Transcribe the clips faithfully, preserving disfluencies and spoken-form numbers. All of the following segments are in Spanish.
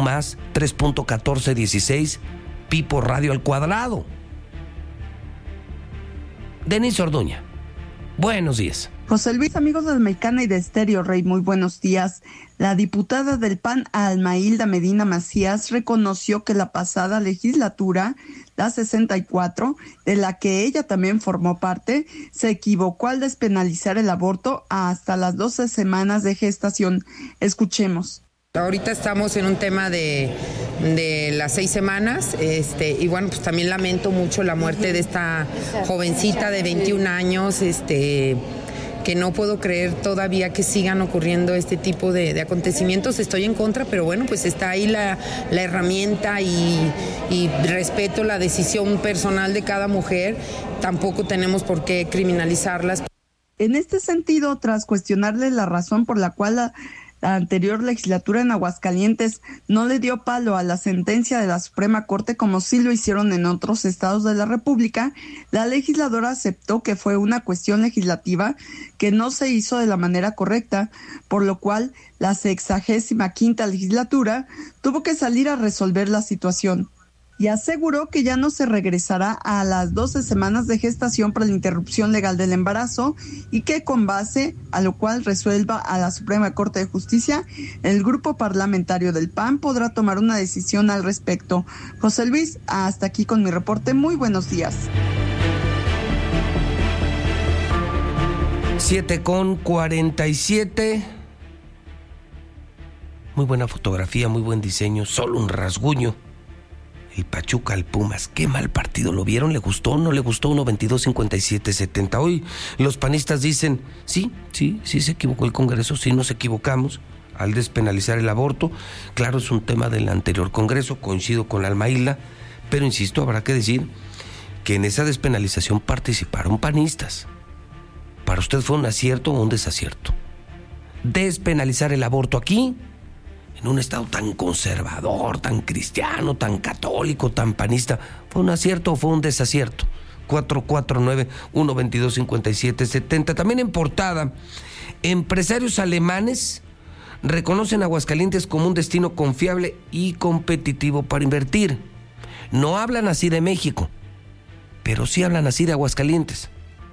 más tres punto catorce dieciséis pi por radio al cuadrado. Denise Orduña, buenos días. José Luis, amigos de Mexicana y de Estéreo Rey, muy buenos días. La diputada del P A N, Alma Hilda Medina Macías, reconoció que la pasada legislatura, la sesenta y cuatro, de la que ella también formó parte, se equivocó al despenalizar el aborto hasta las doce semanas de gestación. Escuchemos. Ahorita estamos en un tema de, de las seis semanas, este, y bueno, pues también lamento mucho la muerte de esta jovencita de veintiún años, este, que no puedo creer todavía que sigan ocurriendo este tipo de, de acontecimientos. Estoy en contra, pero bueno, pues está ahí la, la herramienta y, y respeto la decisión personal de cada mujer. Tampoco tenemos por qué criminalizarlas. En este sentido, tras cuestionarle la razón por la cual la La anterior legislatura en Aguascalientes no le dio palo a la sentencia de la Suprema Corte como sí lo hicieron en otros estados de la República, la legisladora aceptó que fue una cuestión legislativa que no se hizo de la manera correcta, por lo cual la sexagésima quinta legislatura tuvo que salir a resolver la situación. Y aseguró que ya no se regresará a las doce semanas de gestación para la interrupción legal del embarazo y que con base a lo cual resuelva a la Suprema Corte de Justicia, el grupo parlamentario del P A N podrá tomar una decisión al respecto. José Luis, hasta aquí con mi reporte. Muy buenos días. siete con cuarenta y siete. Muy buena fotografía, muy buen diseño, solo un rasguño. El Pachuca al Pumas, qué mal partido, ¿lo vieron? ¿Le gustó? ¿No le gustó? uno veintidós cincuenta y siete setenta. Hoy los panistas dicen, sí, sí, sí se equivocó el Congreso, sí nos equivocamos al despenalizar el aborto. Claro, es un tema del anterior Congreso, coincido con Alma Hilda, pero insisto, habrá que decir que en esa despenalización participaron panistas. ¿Para usted fue un acierto o un desacierto? Despenalizar el aborto aquí, en un estado tan conservador, tan cristiano, tan católico, tan panista, ¿fue un acierto o fue un desacierto? cuatro cuatro nueve, uno veintidós cincuenta y siete setenta. También en portada, empresarios alemanes reconocen a Aguascalientes como un destino confiable y competitivo para invertir. No hablan así de México, pero sí hablan así de Aguascalientes.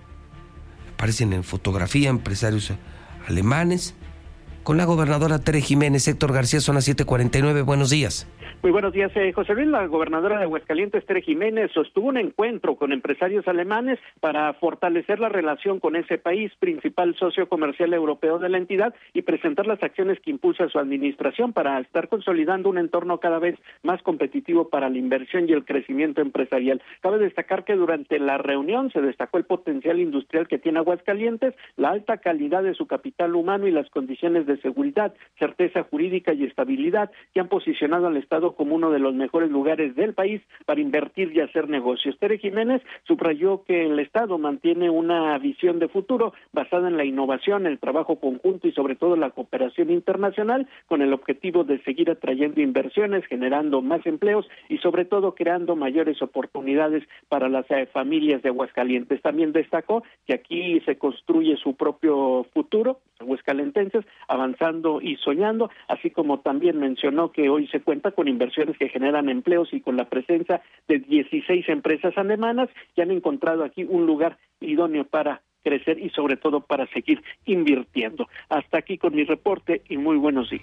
Aparecen en fotografía empresarios alemanes con la gobernadora Tere Jiménez. Héctor García, zona siete cuarenta y nueve, buenos días. Muy buenos días, eh, José Luis. La gobernadora de Aguascalientes, Tere Jiménez, sostuvo un encuentro con empresarios alemanes para fortalecer la relación con ese país, principal socio comercial europeo de la entidad, y presentar las acciones que impulsa su administración para estar consolidando un entorno cada vez más competitivo para la inversión y el crecimiento empresarial. Cabe destacar que durante la reunión se destacó el potencial industrial que tiene Aguascalientes, la alta calidad de su capital humano y las condiciones de seguridad, certeza jurídica y estabilidad que han posicionado al Estado como uno de los mejores lugares del país para invertir y hacer negocios. Tere Jiménez subrayó que el Estado mantiene una visión de futuro basada en la innovación, el trabajo conjunto y sobre todo la cooperación internacional, con el objetivo de seguir atrayendo inversiones, generando más empleos y sobre todo creando mayores oportunidades para las eh, familias de Aguascalientes. También destacó que aquí se construye su propio futuro, aguascalentenses, avanzando y soñando, así como también mencionó que hoy se cuenta con inversiones que generan empleos y con la presencia de dieciséis empresas alemanas que han encontrado aquí un lugar idóneo para crecer y sobre todo para seguir invirtiendo. Hasta aquí con mi reporte y muy buenos días.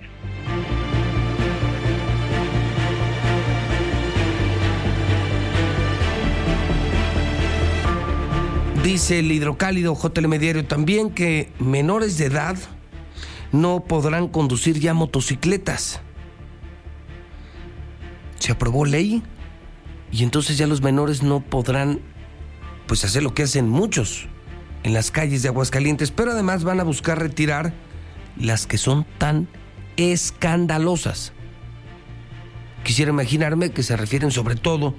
Dice el Hidrocálido J L M Diario también que menores de edad no podrán conducir ya motocicletas. Se aprobó ley y entonces ya los menores no podrán pues hacer lo que hacen muchos en las calles de Aguascalientes, pero además van a buscar retirar las que son tan escandalosas. Quisiera imaginarme que se refieren sobre todo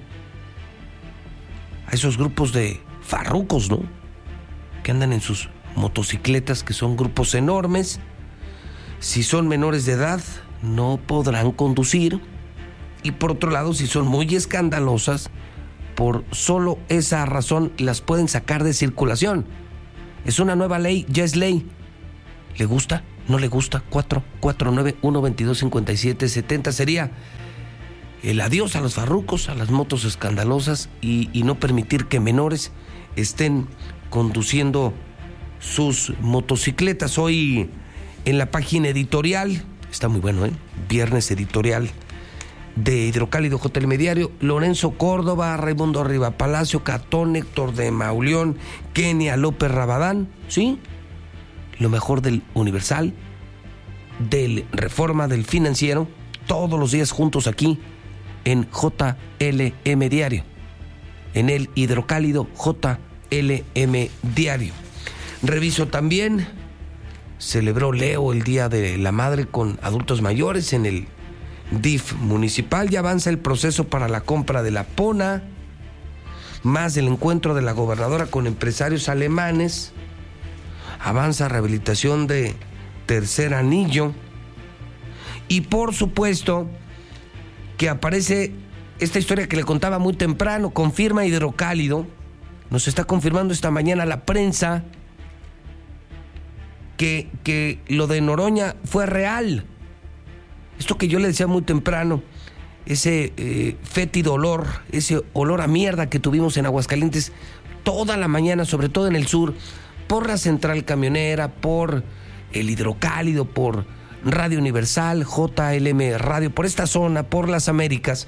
a esos grupos de farrucos, ¿no? Que andan en sus motocicletas, que son grupos enormes. Si son menores de edad, no podrán conducir. Y por otro lado, si son muy escandalosas, por solo esa razón las pueden sacar de circulación. Es una nueva ley, ya es ley. ¿Le gusta? no le gusta. Cuatro cuatro nueve uno veintidós cincuenta y siete setenta sería el adiós a los farrucos, a las motos escandalosas y, y no permitir que menores estén conduciendo sus motocicletas. Hoy en la página editorial, está muy bueno, ¿eh? Viernes editorial de Hidrocálido J L M Diario, Lorenzo Córdoba, Raimundo Arriba Palacio, Catón, Héctor de Mauleón, Kenia López Rabadán, ¿sí? Lo mejor del Universal, del Reforma, del Financiero, todos los días juntos aquí en J L M Diario, en el Hidrocálido J L M Diario. Reviso también, celebró Leo el Día de la Madre con adultos mayores en el D I F municipal. Ya avanza el proceso para la compra de la Pona, más el encuentro de la gobernadora con empresarios alemanes, avanza rehabilitación de Tercer Anillo y por supuesto que aparece esta historia que le contaba muy temprano, confirma Hidrocálido, nos está confirmando esta mañana la prensa que, que lo de Noroña fue real. Esto que yo le decía muy temprano, ese eh, fétido olor, ese olor a mierda que tuvimos en Aguascalientes toda la mañana, sobre todo en el sur, por la central camionera, por el Hidrocálido, por Radio Universal, J L M Radio, por esta zona, por las Américas,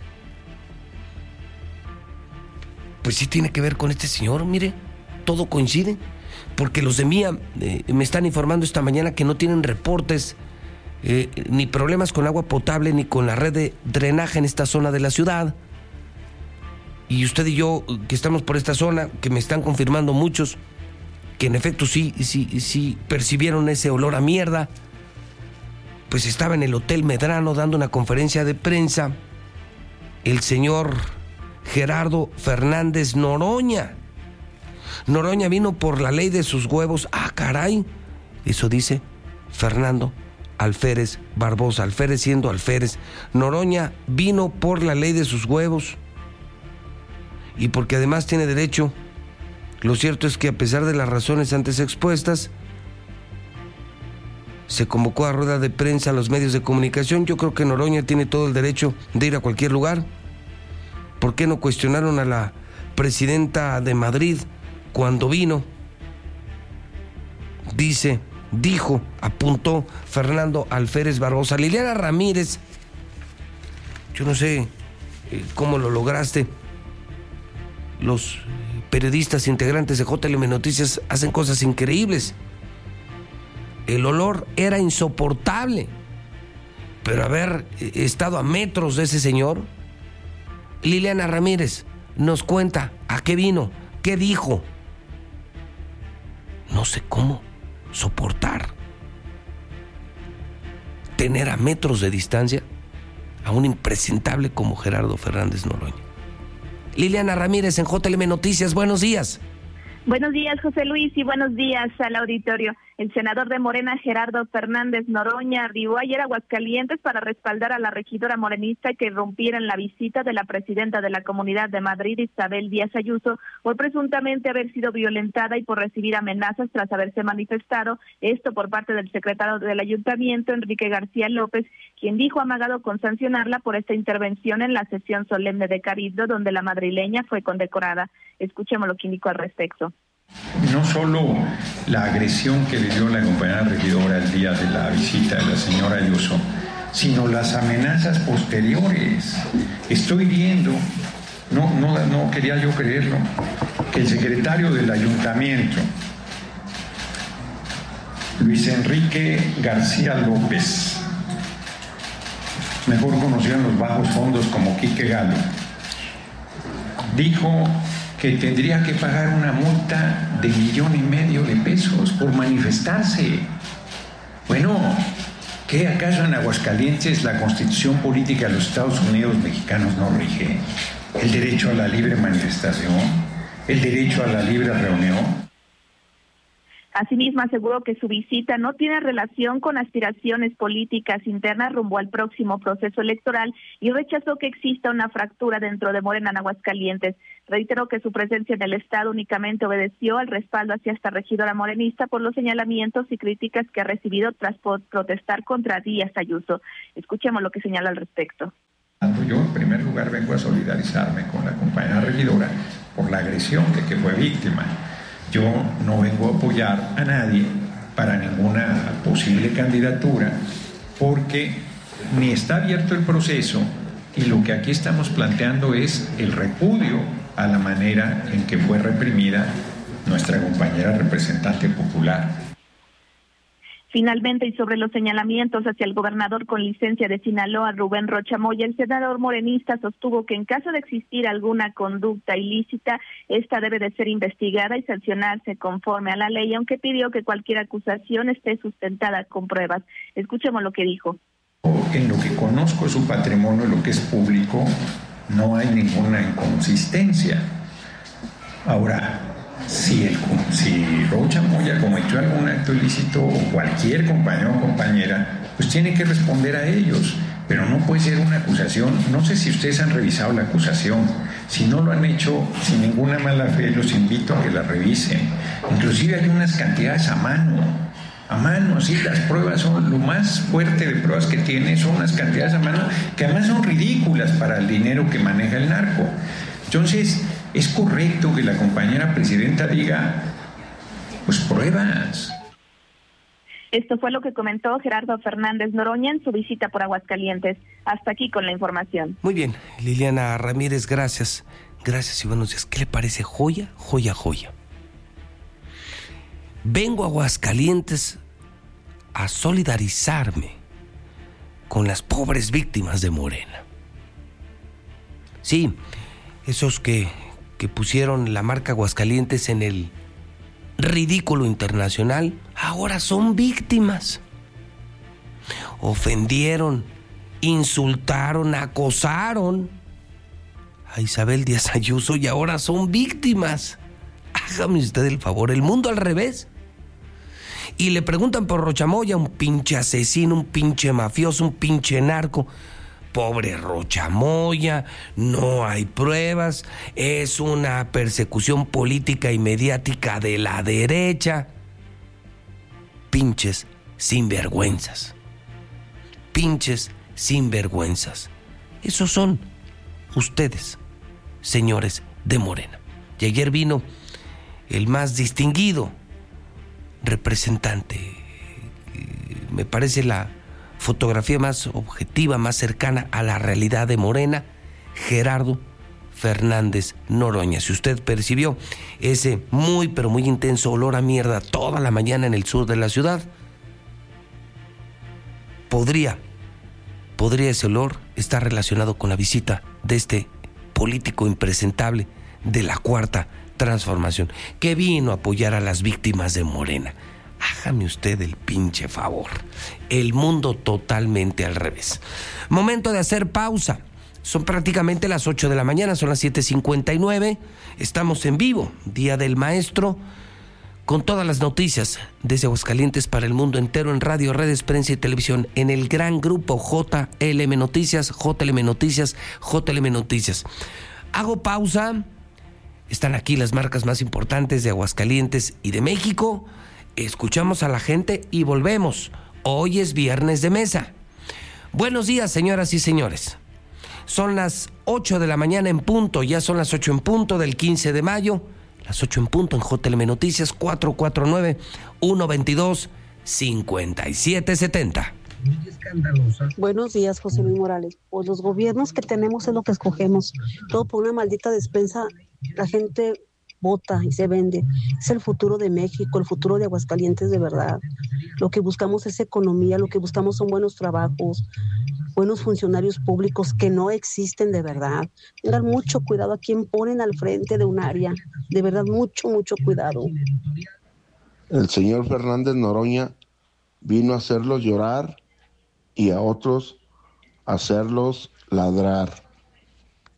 pues sí tiene que ver con este señor. Mire, todo coincide, porque los de Mía eh, me están informando esta mañana que no tienen reportes eh, ni problemas con agua potable ni con la red de drenaje en esta zona de la ciudad. Y usted y yo, que estamos por esta zona, que me están confirmando muchos, que en efecto sí, sí, sí percibieron ese olor a mierda, pues estaba en el Hotel Medrano dando una conferencia de prensa el señor Gerardo Fernández Noroña. Noroña vino por la ley de sus huevos. Ah, caray, eso dice Fernando Alférez Barbosa, Alférez siendo Alférez. Noroña vino por la ley de sus huevos y porque además tiene derecho. Lo cierto es que a pesar de las razones antes expuestas, se convocó a rueda de prensa a los medios de comunicación. Yo creo que Noroña tiene todo el derecho de ir a cualquier lugar. ¿Por qué no cuestionaron a la presidenta de Madrid cuando vino? Dice, dijo, apuntó Fernando Alférez Barbosa. Liliana Ramírez, yo no sé eh, cómo lo lograste. Los periodistas integrantes de J L M Noticias hacen cosas increíbles. El olor era insoportable, pero haber estado a metros de ese señor. Liliana Ramírez nos cuenta a qué vino, qué dijo. No sé cómo soportar tener a metros de distancia a un impresentable como Gerardo Fernández Noroña. Liliana Ramírez en J L M Noticias, buenos días. Buenos días, José Luis, y buenos días al auditorio. El senador de Morena, Gerardo Fernández Noroña, arribó ayer a Aguascalientes para respaldar a la regidora morenista que rompiera en la visita de la presidenta de la Comunidad de Madrid, Isabel Díaz Ayuso, por presuntamente haber sido violentada y por recibir amenazas tras haberse manifestado, esto por parte del secretario del Ayuntamiento, Enrique García López, quien dijo amagado con sancionarla por esta intervención en la sesión solemne de Cabildo, donde la madrileña fue condecorada. Escuchemos lo que indicó al respecto. No solo la agresión que le dio la compañera regidora el día de la visita de la señora Ayuso, sino las amenazas posteriores. Estoy viendo, no, no, no quería yo creerlo, que el secretario del ayuntamiento, Luis Enrique García López, mejor conocido en los bajos fondos como Quique Galo, dijo que tendría que pagar una multa de millón y medio de pesos por manifestarse. Bueno, ¿qué acaso en Aguascalientes la Constitución Política de los Estados Unidos Mexicanos no rige? ¿El derecho a la libre manifestación? ¿El derecho a la libre reunión? Asimismo, aseguró que su visita no tiene relación con aspiraciones políticas internas rumbo al próximo proceso electoral y rechazó que exista una fractura dentro de Morena en Aguascalientes. Reiteró que su presencia en el estado únicamente obedeció al respaldo hacia esta regidora morenista por los señalamientos y críticas que ha recibido tras protestar contra Díaz Ayuso. Escuchemos lo que señala al respecto. Yo en primer lugar vengo a solidarizarme con la compañera regidora por la agresión de que fue víctima. Yo no vengo a apoyar a nadie para ninguna posible candidatura porque ni está abierto el proceso y lo que aquí estamos planteando es el repudio a la manera en que fue reprimida nuestra compañera representante popular. Finalmente, y sobre los señalamientos hacia el gobernador con licencia de Sinaloa, Rubén Rocha Moya, el senador morenista sostuvo que en caso de existir alguna conducta ilícita, esta debe de ser investigada y sancionarse conforme a la ley, aunque pidió que cualquier acusación esté sustentada con pruebas. Escuchemos lo que dijo. En lo que conozco su patrimonio, lo que es público, no hay ninguna inconsistencia. Ahora, Si, el, si Rocha Moya cometió algún acto ilícito o cualquier compañero o compañera, pues tiene que responder a ellos, pero no puede ser una acusación. No sé si ustedes han revisado la acusación. Si no lo han hecho sin ninguna mala fe, los invito a que la revisen. Inclusive hay unas cantidades a mano, a mano, sí, las pruebas son lo más fuerte de pruebas que tiene, son unas cantidades a mano que además son ridículas para el dinero que maneja el narco. Entonces, es correcto que la compañera presidenta diga, pues pruebas. Esto fue lo que comentó Gerardo Fernández Noroña en su visita por Aguascalientes. Hasta aquí con la información. Muy bien, Liliana Ramírez, gracias. Gracias y buenos días. ¿Qué le parece? Joya, joya, joya. Vengo a Aguascalientes a solidarizarme con las pobres víctimas de Morena. Sí, esos que, que pusieron la marca Aguascalientes en el ridículo internacional, ahora son víctimas. Ofendieron, insultaron, acosaron a Isabel Díaz Ayuso y ahora son víctimas. Hágame usted el favor, el mundo al revés. Y le preguntan por Rocha Moya, un pinche asesino, un pinche mafioso, un pinche narco. Pobre Rocha Moya, no hay pruebas, es una persecución política y mediática de la derecha. Pinches sinvergüenzas. Pinches sinvergüenzas. Esos son ustedes, señores de Morena. Y ayer vino el más distinguido representante, me parece la fotografía más objetiva, más cercana a la realidad de Morena, Gerardo Fernández Noroña. Si usted percibió ese muy pero muy intenso olor a mierda toda la mañana en el sur de la ciudad, podría, podría ese olor estar relacionado con la visita de este político impresentable de la Cuarta Transformación, que vino a apoyar a las víctimas de Morena. Hágame usted el pinche favor. El mundo totalmente al revés. Momento de hacer pausa. Son prácticamente las ocho de la mañana, son las siete cincuenta y nueve. Estamos en vivo, Día del Maestro, con todas las noticias desde Aguascalientes para el mundo entero en radio, redes, prensa y televisión, en el gran grupo J L M Noticias, J L M Noticias, J L M Noticias. Hago pausa. Están aquí las marcas más importantes de Aguascalientes y de México. Escuchamos a la gente y volvemos. Hoy es viernes de mesa. Buenos días, señoras y señores. Son las ocho de la mañana en punto, ya son las ocho en punto del quince de mayo, las ocho en punto en J L M Noticias, cuatro cuatro nueve, uno dos dos, cinco siete siete cero. Buenos días, José Luis Morales. Pues los gobiernos que tenemos es lo que escogemos. Todo por una maldita despensa, la gente vota y se vende. Es el futuro de México, el futuro de Aguascalientes de verdad. Lo que buscamos es economía, lo que buscamos son buenos trabajos, buenos funcionarios públicos que no existen de verdad. Tengan mucho cuidado a quien ponen al frente de un área. De verdad, mucho, mucho cuidado. El señor Fernández Noroña vino a hacerlos llorar y a otros hacerlos ladrar.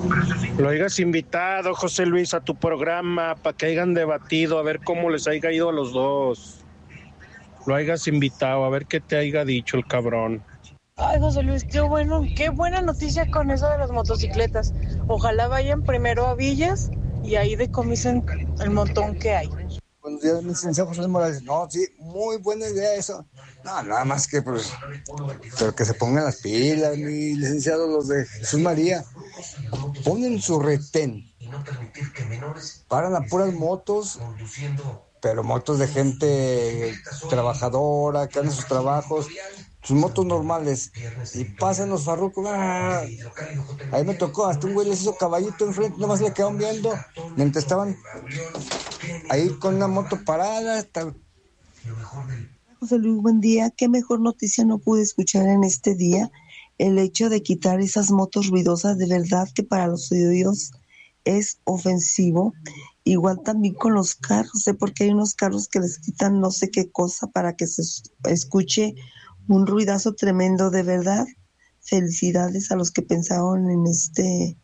Lo hayas invitado, José Luis, a tu programa para que hayan debatido, a ver cómo les haya ido a los dos. Lo hayas invitado, a ver qué te haya dicho el cabrón. Ay, José Luis, qué bueno, qué buena noticia con eso de las motocicletas. Ojalá vayan primero a Villas y ahí decomisen el montón que hay. Buenos días, mi licenciado José Morales. No, sí, muy buena idea eso. No, nada más que, pues, pero que se pongan las pilas, mi licenciado, los de Jesús María. Ponen su retén. Paran a puras motos, pero motos de gente trabajadora, que hacen sus trabajos, sus motos normales, y pasan los farrucos. ¡Ah! Ahí me tocó, hasta un güey les hizo caballito enfrente, nomás le quedaron viendo, mientras estaban ahí con una moto parada. Hasta... José Luis, buen día. ¿Qué mejor noticia no pude escuchar en este día? El hecho de quitar esas motos ruidosas, de verdad que para los oídos es ofensivo. Igual también con los carros, sé porque hay unos carros que les quitan no sé qué cosa para que se escuche un ruidazo tremendo, de verdad. Felicidades a los que pensaron en este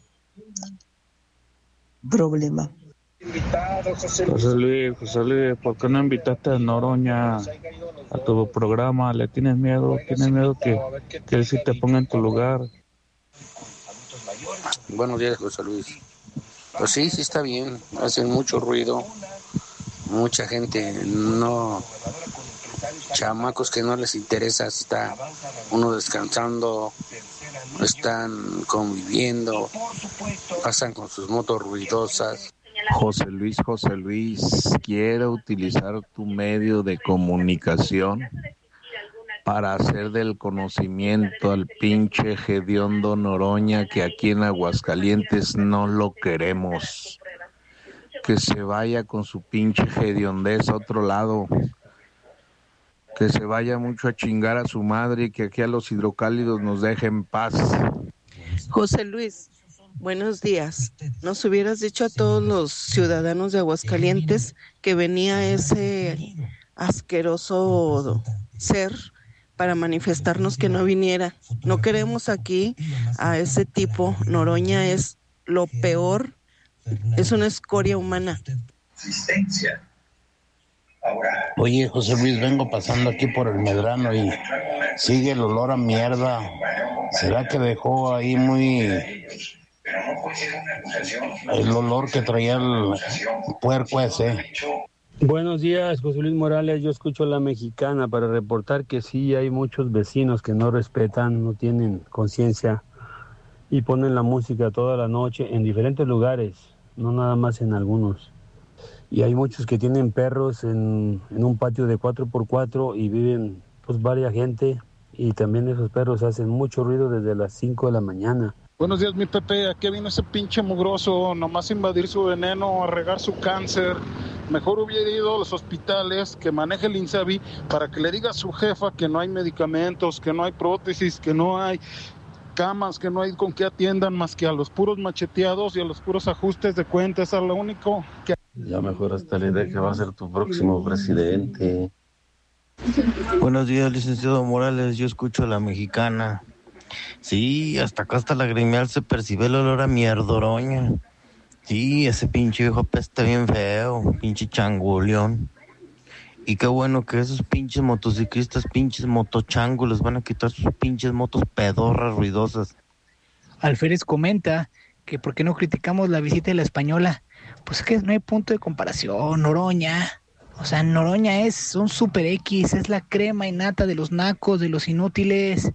problema. José Luis, José Luis, ¿por qué no invitaste a Noroña a tu programa? ¿Le tienes miedo? ¿Tienes miedo que, que él sí te ponga en tu lugar? Buenos días, José Luis. Pues sí, sí está bien, hacen mucho ruido, mucha gente, no, chamacos que no les interesa, está uno descansando, están conviviendo, pasan con sus motos ruidosas. José Luis, José Luis, quiero utilizar tu medio de comunicación para hacer del conocimiento al pinche hediondo Noroña, que aquí en Aguascalientes no lo queremos. Que se vaya con su pinche hediondez a otro lado. Que se vaya mucho a chingar a su madre y que aquí a los hidrocálidos nos dejen paz. José Luis, buenos días. Nos hubieras dicho a todos los ciudadanos de Aguascalientes que venía ese asqueroso ser para manifestarnos que no viniera. No queremos aquí a ese tipo. Noroña es lo peor, es una escoria humana. Oye, José Luis, vengo pasando aquí por el Medrano y sigue el olor a mierda. ¿Será que dejó ahí muy el olor que traía el puerco ese? Buenos días, José Luis Morales. Yo escucho La Mexicana para reportar que sí hay muchos vecinos que no respetan, no tienen conciencia y ponen la música toda la noche en diferentes lugares, no nada más en algunos. Y hay muchos que tienen perros en, en un patio de cuatro por cuatro y viven pues varias gente, y también esos perros hacen mucho ruido desde las cinco de la mañana. Buenos días, mi Pepe. Aquí vino ese pinche mugroso, nomás a invadir su veneno, a regar su cáncer. Mejor hubiera ido a los hospitales, que maneje el INSABI, para que le diga a su jefa que no hay medicamentos, que no hay prótesis, que no hay camas, que no hay con qué atiendan más que a los puros macheteados y a los puros ajustes de cuentas. Es lo único que... Ya mejor hasta la idea que va a ser tu próximo presidente. Buenos días, licenciado Morales. Yo escucho La Mexicana. Sí, hasta acá hasta la gremial se percibe el olor a mierdoroña. Sí, ese pinche viejo apesta bien feo, pinche changuleón. Y qué bueno que esos pinches motociclistas, pinches motochangos, les van a quitar sus pinches motos pedorras ruidosas. Alférez comenta que por qué no criticamos la visita de la española. Pues es que no hay punto de comparación, Noroña. O sea, Noroña es un super X, es la crema innata de los nacos, de los inútiles.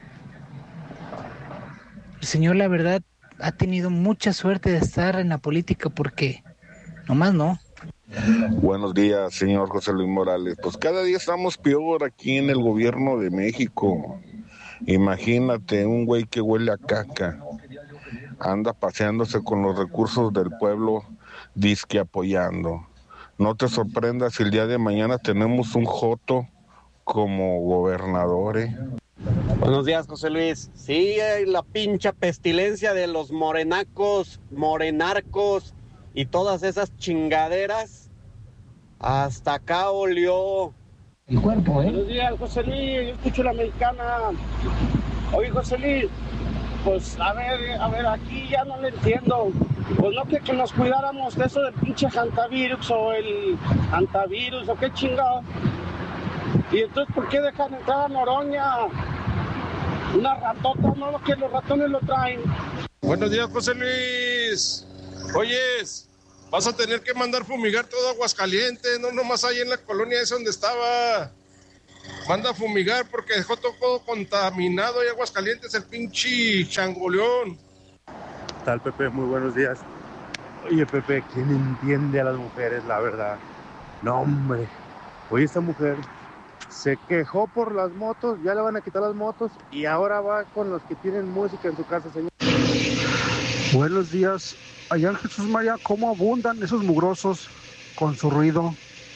El señor, la verdad, ha tenido mucha suerte de estar en la política porque nomás no. Buenos días, señor José Luis Morales. Pues cada día estamos peor aquí en el gobierno de México. Imagínate, un güey que huele a caca, anda paseándose con los recursos del pueblo, disque apoyando. No te sorprendas si el día de mañana tenemos un joto como gobernador, ¿eh? Buenos días, José Luis. Sí, la pincha pestilencia de los morenacos, morenarcos y todas esas chingaderas, hasta acá olió. El cuerpo, ¿eh? Buenos días, José Luis. Yo escucho La Mexicana. Oye, José Luis, Pues a ver, a ver, aquí ya no le entiendo. Pues no que, que nos cuidáramos de eso del pinche hantavirus o el antavirus o qué chingado. Y entonces, ¿por qué dejan entrar a Noroña? Una ratota, no, que los ratones lo traen. Buenos días, José Luis. Oyes, vas a tener que mandar fumigar todo Aguascalientes, no nomás ahí en la colonia esa donde estaba. Manda a fumigar porque dejó todo contaminado y Aguascalientes, el pinche changoleón. ¿Qué tal, Pepe? Muy buenos días. Oye, Pepe, ¿quién entiende a las mujeres, la verdad? No, hombre. Oye, esta mujer se quejó por las motos, ya le van a quitar las motos y ahora va con los que tienen música en su casa, señor. Buenos días. Allá en Jesús María, ¿cómo abundan esos mugrosos con su ruido?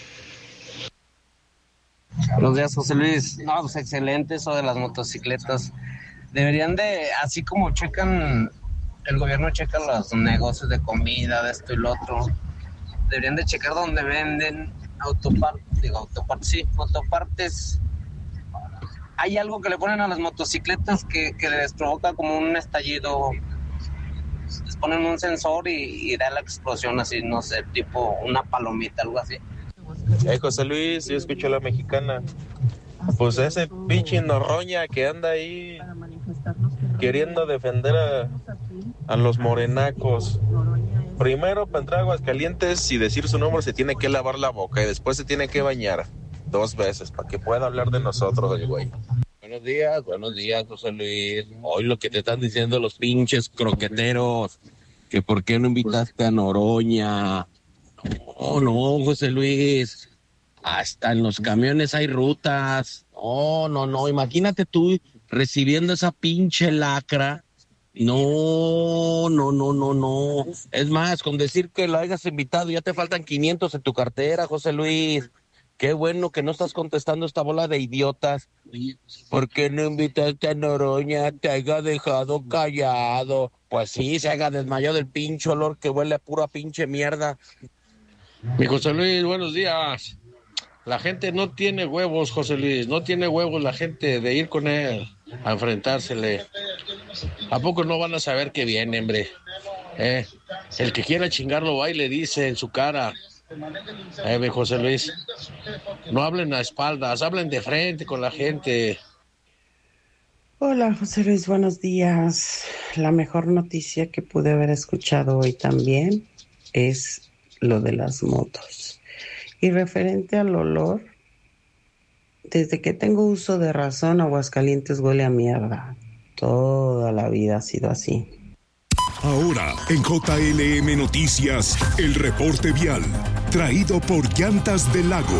Buenos días, José Luis. No, pues excelente eso de las motocicletas. Deberían de, así como checan, el gobierno checa los negocios de comida, de esto y lo otro, deberían de checar donde venden autopartes, digo, autopartes, sí, autopartes. Hay algo que le ponen a las motocicletas que, que les provoca como un estallido. Les ponen un sensor y, y da la explosión así, no sé, tipo una palomita, algo así. Hey, José Luis, yo escucho a la mexicana. Pues ese pinche Noroña que anda ahí queriendo defender a, a los morenacos. Primero, para entrar a Aguascalientes y decir su nombre, se tiene que lavar la boca y después se tiene que bañar dos veces para que pueda hablar de nosotros, el güey. Buenos días, buenos días, José Luis. Hoy lo que te están diciendo los pinches croqueteros, que por qué no invitaste a Noroña. No, no, José Luis. Hasta en los camiones hay rutas. No, no, no. Imagínate tú recibiendo esa pinche lacra. No, no, no, no, no. Es más, con decir que lo hayas invitado, ya te faltan quinientos en tu cartera, José Luis. Qué bueno que no estás contestando esta bola de idiotas. ¿Por qué no invitaste a Noroña? Te haya dejado callado. Pues sí, se haga desmayado el pinche olor que huele a pura pinche mierda. Mi José Luis, buenos días. La gente no tiene huevos, José Luis, no tiene huevos la gente de ir con él a enfrentársele. ¿A poco no van a saber que viene, hombre? Eh, el que quiera chingarlo va y le dice en su cara. Eh, mi José Luis, no hablen a espaldas, hablen de frente con la gente. Hola, José Luis, buenos días. La mejor noticia que pude haber escuchado hoy también es lo de las motos. Y referente al olor, desde que tengo uso de razón, Aguascalientes huele a mierda. Toda la vida ha sido así. Ahora, en J L M Noticias, el reporte vial, traído por Llantas del Lago.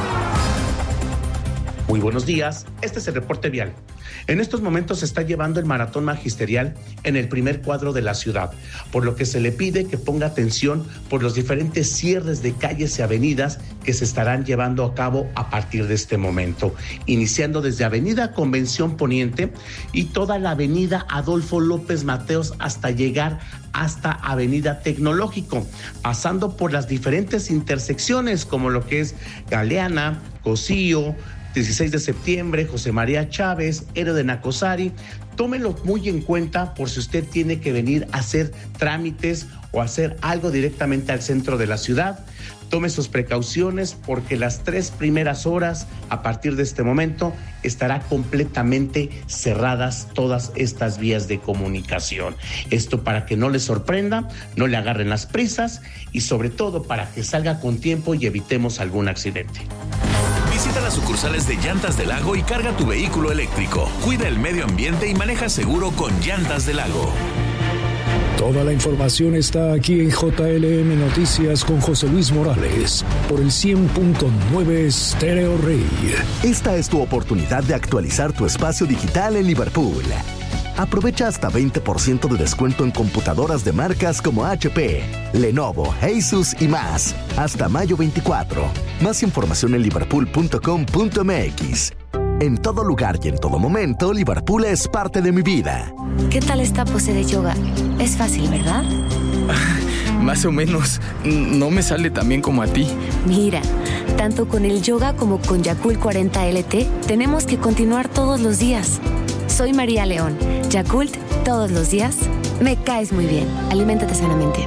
Muy buenos días, este es el reporte vial. En estos momentos se está llevando el maratón magisterial en el primer cuadro de la ciudad, por lo que se le pide que ponga atención por los diferentes cierres de calles y avenidas que se estarán llevando a cabo a partir de este momento, iniciando desde Avenida Convención Poniente y toda la Avenida Adolfo López Mateos hasta llegar hasta Avenida Tecnológico, pasando por las diferentes intersecciones como lo que es Galeana, Cosío, dieciséis de septiembre, José María Chávez, Héroe de Nacosari. Tómelo muy en cuenta por si usted tiene que venir a hacer trámites o hacer algo directamente al centro de la ciudad. Tome sus precauciones porque las tres primeras horas, a partir de este momento, estará completamente cerradas todas estas vías de comunicación. Esto para que no le sorprenda, no le agarren las prisas y sobre todo para que salga con tiempo y evitemos algún accidente. Visita las sucursales de Llantas del Lago y carga tu vehículo eléctrico. Cuida el medio ambiente y maneja seguro con Llantas del Lago. Toda la información está aquí en J L M Noticias con José Luis Morales por el cien punto nueve Stereo Rey. Esta es tu oportunidad de actualizar tu espacio digital en Liverpool. Aprovecha hasta veinte por ciento de descuento en computadoras de marcas como H P, Lenovo, Asus y más. Hasta mayo veinticuatro. Más información en liverpool punto com punto m x. En todo lugar y en todo momento, Liverpool es parte de mi vida. ¿Qué tal esta pose de yoga? Es fácil, ¿verdad? Más o menos. No me sale tan bien como a ti. Mira, tanto con el yoga como con Yakult cuarenta L T, tenemos que continuar todos los días. Soy María León. Yakult, todos los días, me caes muy bien. Aliméntate sanamente.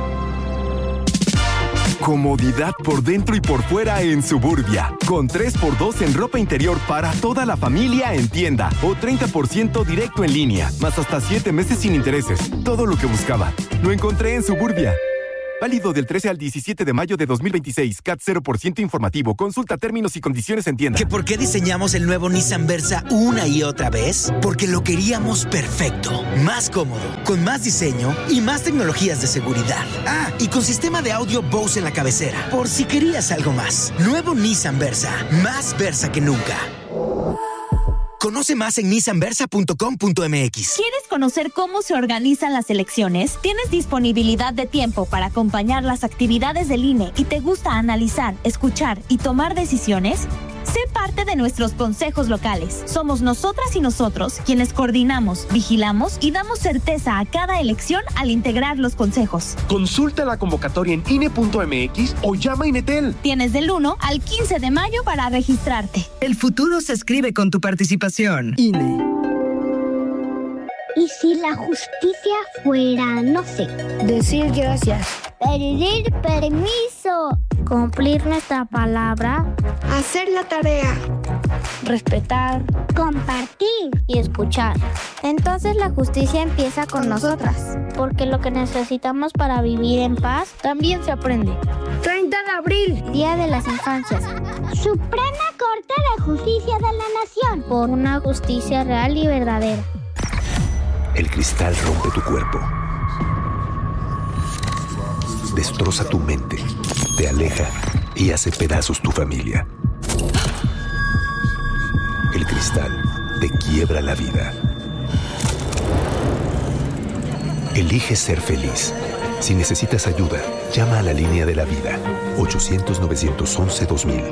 Comodidad por dentro y por fuera en Suburbia. Con tres por dos en ropa interior para toda la familia en tienda. O treinta por ciento directo en línea. Más hasta siete meses sin intereses. Todo lo que buscaba. Lo encontré en Suburbia. Válido del trece al diecisiete de mayo de dos mil veintiséis. C A T cero por ciento informativo. Consulta términos y condiciones en tienda. ¿Que por qué diseñamos el nuevo Nissan Versa una y otra vez? Porque lo queríamos perfecto, más cómodo, con más diseño y más tecnologías de seguridad. Ah, y con sistema de audio Bose en la cabecera, por si querías algo más. Nuevo Nissan Versa, más Versa que nunca. Conoce más en nissan versa punto com punto m x. ¿Quieres conocer cómo se organizan las elecciones? ¿Tienes disponibilidad de tiempo para acompañar las actividades del I N E y te gusta analizar, escuchar y tomar decisiones? Sé parte de nuestros consejos locales. Somos nosotras y nosotros quienes coordinamos, vigilamos y damos certeza a cada elección al integrar los consejos. Consulta la convocatoria en I N E punto m x o llama a Inetel. Tienes del uno al quince de mayo para registrarte. El futuro se escribe con tu participación. I N E. ¿Y si la justicia fuera, no sé, decir gracias, pedir permiso, cumplir nuestra palabra, hacer la tarea, respetar, compartir y escuchar? Entonces la justicia empieza con nosotras, porque lo que necesitamos para vivir en paz también se aprende. treinta de abril, Día de las Infancias. Suprema Corte de Justicia de la Nación, por una justicia real y verdadera. El cristal rompe tu cuerpo, destroza tu mente, te aleja y hace pedazos tu familia. El cristal te quiebra la vida. Elige ser feliz. Si necesitas ayuda, llama a la línea de la vida, ochocientos, novecientos once, dos mil.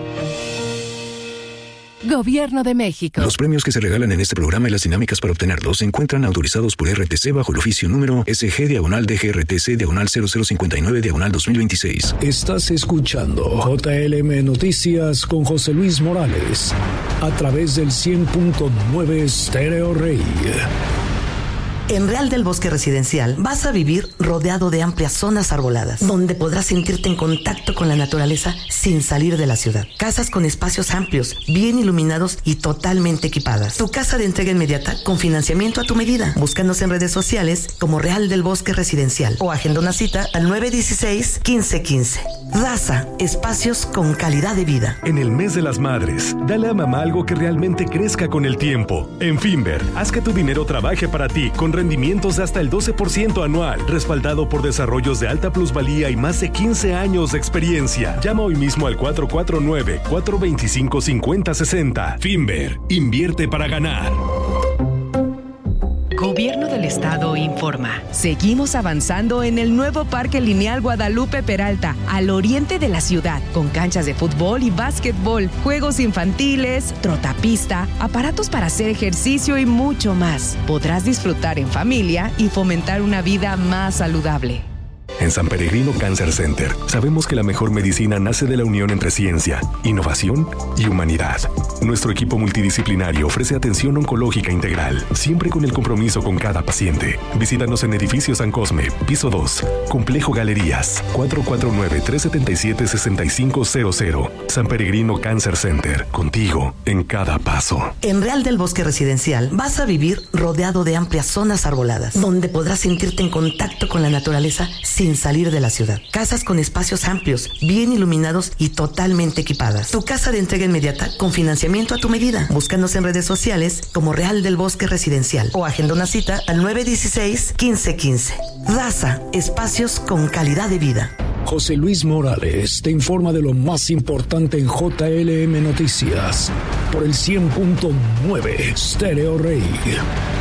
Gobierno de México. Los premios que se regalan en este programa y las dinámicas para obtenerlos se encuentran autorizados por R T C bajo el oficio número S G diagonal D G R T C diagonal cero cero cincuenta y nueve diagonal dos mil veintiséis. Estás escuchando J L M Noticias con José Luis Morales a través del cien punto nueve Stereo Rey. En Real del Bosque Residencial vas a vivir rodeado de amplias zonas arboladas, donde podrás sentirte en contacto con la naturaleza sin salir de la ciudad. Casas con espacios amplios, bien iluminados y totalmente equipadas. Tu casa de entrega inmediata con financiamiento a tu medida. Búscanos en redes sociales como Real del Bosque Residencial o agenda una cita al nueve dieciséis, quince quince. Raza, espacios con calidad de vida. En el mes de las madres, dale a mamá algo que realmente crezca con el tiempo. En Finver, haz que tu dinero trabaje para ti con rendimientos de hasta el doce por ciento anual, respaldado por desarrollos de alta plusvalía y más de quince años de experiencia. Llama hoy mismo al cuatro cuatro nueve, cuatro dos cinco, cinco cero seis cero. Finver, invierte para ganar. Gobierno del Estado informa. Seguimos avanzando en el nuevo Parque Lineal Guadalupe Peralta, al oriente de la ciudad, con canchas de fútbol y básquetbol, juegos infantiles, trotapista, aparatos para hacer ejercicio y mucho más. Podrás disfrutar en familia y fomentar una vida más saludable. En San Peregrino Cancer Center, sabemos que la mejor medicina nace de la unión entre ciencia, innovación y humanidad. Nuestro equipo multidisciplinario ofrece atención oncológica integral, siempre con el compromiso con cada paciente. Visítanos en Edificio San Cosme, piso dos, Complejo Galerías, cuatro cuatro nueve, tres siete siete, seis cinco cero cero. San Peregrino Cancer Center, contigo en cada paso. En Real del Bosque Residencial vas a vivir rodeado de amplias zonas arboladas, donde podrás sentirte en contacto con la naturaleza sin salir de la ciudad. Casas con espacios amplios, bien iluminados y totalmente equipadas. Tu casa de entrega inmediata con financiamiento a tu medida. Búscanos en redes sociales como Real del Bosque Residencial o agenda una cita al nueve dieciséis, quince quince. Raza, espacios con calidad de vida. José Luis Morales te informa de lo más importante en J L M Noticias por el cien punto nueve Stereo Rey.